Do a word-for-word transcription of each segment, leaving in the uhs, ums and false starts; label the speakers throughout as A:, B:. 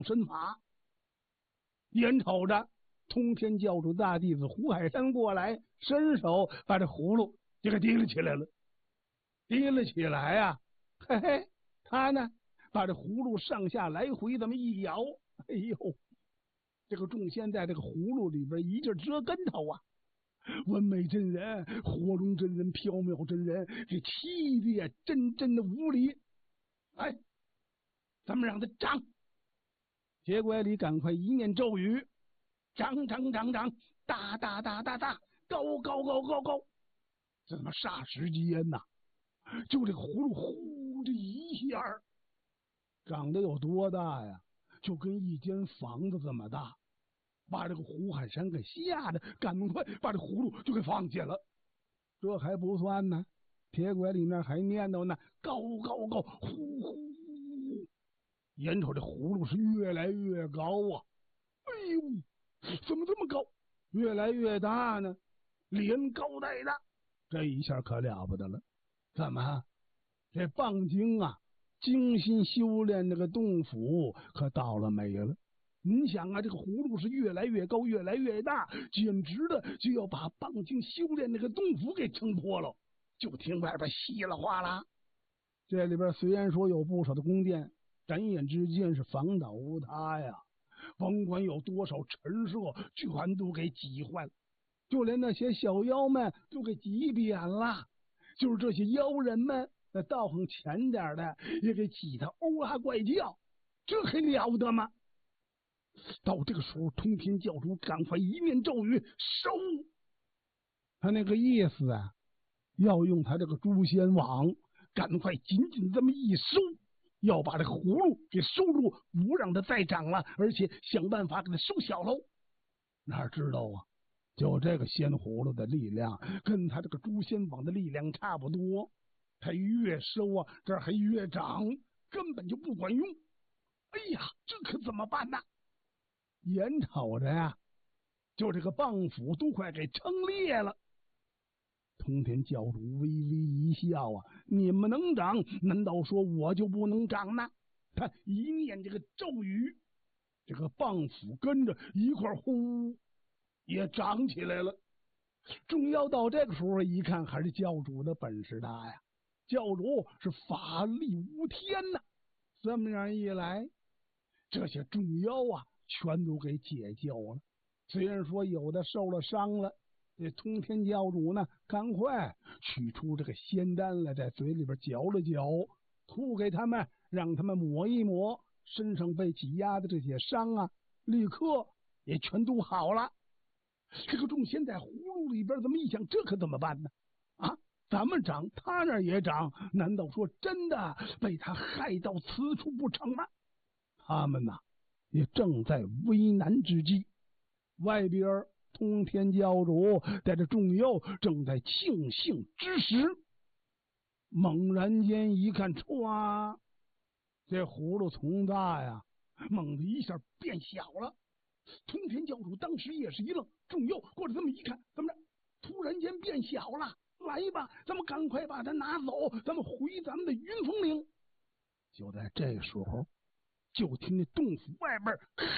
A: 身法。眼瞅着通天教主大弟子胡海山过来，伸手把这葫芦就给提了起来了。提了起来啊，嘿嘿，他呢把这葫芦上下来回这么一摇，哎呦，这个众仙在这个葫芦里边一劲折跟头啊！文美真人、火龙真人、缥缈真人，这气的呀，真真的无理。哎，咱们让他长。铁拐李赶快一念咒语，长长长长，大大大大大，高高高高高。这他妈霎时间呐，就这个葫芦呼的一下，长得有多大呀？就跟一间房子这么大，把这个胡海山给吓得赶快把这葫芦就给放下了。这还不算呢，铁拐里面还念叨呢，高高高，呼呼。眼瞅这葫芦是越来越高啊！哎呦，怎么这么高？越来越大呢，连高带大，这一下可了不得了。怎么？这棒精啊，精心修炼那个洞府可到了没了？您想啊，这个葫芦是越来越高，越来越大，简直的就要把棒精修炼那个洞府给撑破了。就听外边稀里哗啦，这里边虽然说有不少的宫殿，转眼之间是房倒屋塌呀，甭管有多少陈设，全都给挤坏了，就连那些小妖们都给挤扁了。就是这些妖人们，那道行浅点的也给挤得嗷啊怪叫，这还了得吗？到这个时候，通天教主赶快一念咒语，收。他那个意思啊，要用他这个诛仙网，赶快紧紧这么一收，要把这个葫芦给收住，不让它再长了，而且想办法给它收小喽。哪知道啊，就这个仙葫芦的力量跟他这个诛仙网的力量差不多，他越收啊，这还越长，根本就不管用。哎呀，这可怎么办呢？眼瞅着呀，就这个棒斧都快给撑裂了。通天教主微微一笑啊，你们能长，难道说我就不能长呢？他一念这个咒语，这个棒斧跟着一块呼也长起来了。众妖到这个时候一看，还是教主的本事大呀，教主是法力无天呐。这么样一来，这些众妖啊全都给解救了。虽然说有的受了伤了，这通天教主呢，赶快取出这个仙丹来，在嘴里边嚼了嚼，吐给他们，让他们抹一抹身上被挤压的这些伤啊，立刻也全都好了。这个众仙在葫芦里边怎么一想，这可怎么办呢？啊，咱们长，他那儿也长，难道说真的被他害到此处不成吗？他们呐，也正在为难之际，外边通天教主带着众妖正在庆幸之时，猛然间一看，唰，这葫芦从大呀，猛地一下变小了。通天教主当时也是一愣，众妖过来这么一看，怎么着？突然间变小了，来吧，咱们赶快把它拿走，咱们回咱们的云峰岭。就在这时候，就听那洞府外边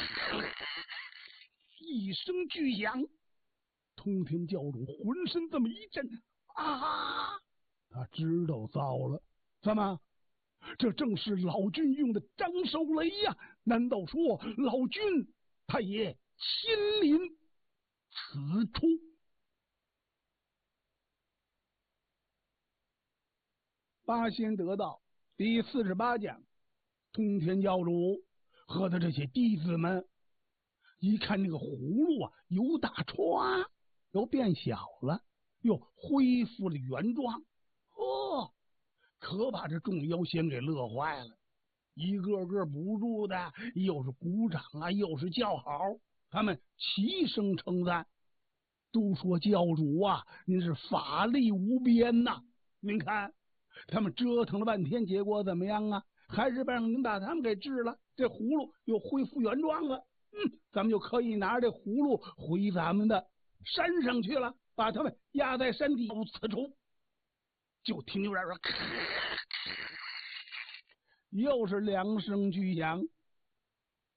A: 一声巨响，通天教主浑身这么一震，啊！他知道糟了，怎么？这正是老君用的张手雷呀！难道说老君他也亲临此处？八仙得道第四十八讲，通天教主和他这些弟子们一看那个葫芦啊，由大歘又变小了，又恢复了原状，哦，可把这众妖仙给乐坏了，一个个不住的又是鼓掌啊，又是叫好，他们齐声称赞，都说教主啊，您是法力无边呐！您看他们折腾了半天，结果怎么样啊？还是让您把他们给治了，这葫芦又恢复原状了。嗯，咱们就可以拿着这葫芦回咱们的山上去了，把他们压在山底。此处就听有点说，又是两声巨响，